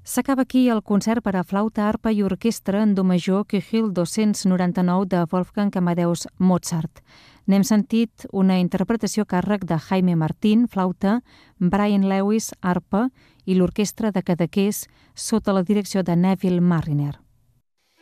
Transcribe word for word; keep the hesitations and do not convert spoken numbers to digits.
S'acaba aquí el concert per a flauta, arpa i orquestra en do major Köchel dos-cents noranta-nou de Wolfgang Amadeus Mozart. N'hem sentit una interpretació a càrrec de Jaime Martín, flauta, Brian Lewis, arpa i l'orquestra de Cadaqués sota la direcció de Neville Marriner.